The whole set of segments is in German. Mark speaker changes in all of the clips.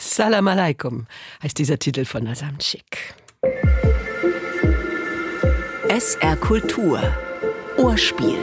Speaker 1: Salam alaikum heißt dieser Titel von Nazamcik.
Speaker 2: SR Kultur. Ohrspiel.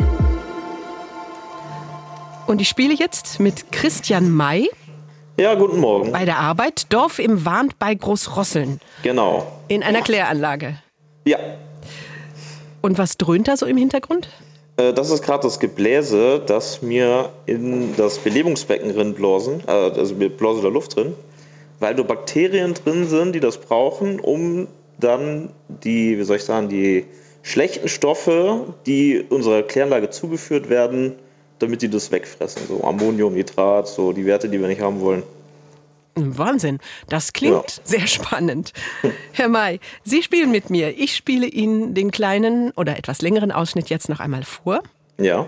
Speaker 1: Und ich spiele jetzt mit Christian May.
Speaker 3: Ja, guten Morgen.
Speaker 1: Bei der Arbeit, Dorf im Warnt bei Großrosseln.
Speaker 3: Genau.
Speaker 1: In einer Kläranlage.
Speaker 3: Ja.
Speaker 1: Und was dröhnt da so im Hintergrund?
Speaker 3: Das ist gerade das Gebläse, das mir in das Belebungsbecken rinblasen, also mir blase da Luft drin, weil da Bakterien drin sind, die das brauchen, um dann die schlechten Stoffe, die unserer Kläranlage zugeführt werden, damit die das wegfressen. So Ammonium, Nitrat, so die Werte, die wir nicht haben wollen.
Speaker 1: Wahnsinn, das klingt sehr spannend. Herr May, Sie spielen mit mir. Ich spiele Ihnen den kleinen oder etwas längeren Ausschnitt jetzt noch einmal vor.
Speaker 3: Ja.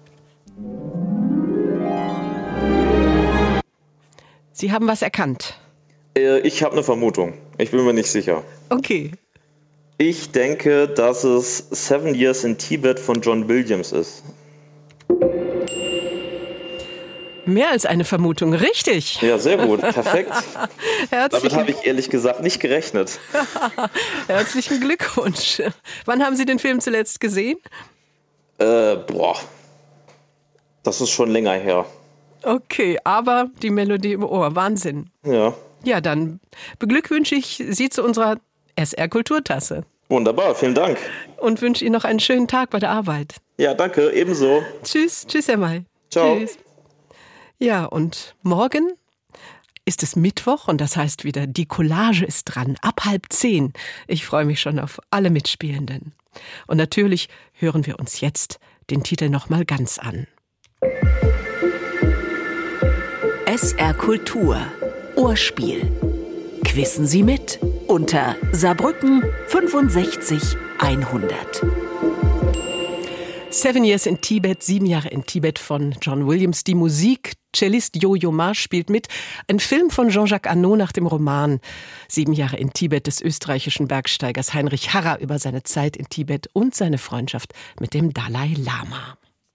Speaker 1: Sie haben was erkannt.
Speaker 3: Ich habe eine Vermutung. Ich bin mir nicht sicher.
Speaker 1: Okay.
Speaker 3: Ich denke, dass es 7 Years in Tibet von John Williams ist.
Speaker 1: Mehr als eine Vermutung, richtig.
Speaker 3: Ja, sehr gut, perfekt.
Speaker 1: Damit
Speaker 3: habe ich ehrlich gesagt nicht gerechnet.
Speaker 1: Herzlichen Glückwunsch. Wann haben Sie den Film zuletzt gesehen?
Speaker 3: Das ist schon länger her.
Speaker 1: Okay, aber die Melodie im Ohr, Wahnsinn.
Speaker 3: Ja.
Speaker 1: Ja, dann beglückwünsche ich Sie zu unserer SR Kulturtasse.
Speaker 3: Wunderbar, vielen Dank.
Speaker 1: Und wünsche Ihnen noch einen schönen Tag bei der Arbeit.
Speaker 3: Ja, danke, ebenso.
Speaker 1: Tschüss, Herr May.
Speaker 3: Ciao.
Speaker 1: Tschüss. Ja, und morgen ist es Mittwoch und das heißt wieder, die Collage ist dran, ab 9:30. Ich freue mich schon auf alle Mitspielenden. Und natürlich hören wir uns jetzt den Titel nochmal ganz an.
Speaker 2: SR Kultur. Ohrspiel. Quissen Sie mit unter Saarbrücken 65 100.
Speaker 1: 7 Years in Tibet, 7 Jahre in Tibet von John Williams. Die Musik, Cellist Yo-Yo Ma spielt mit. Ein Film von Jean-Jacques Annaud nach dem Roman 7 Jahre in Tibet des österreichischen Bergsteigers Heinrich Harrer über seine Zeit in Tibet und seine Freundschaft mit dem Dalai Lama.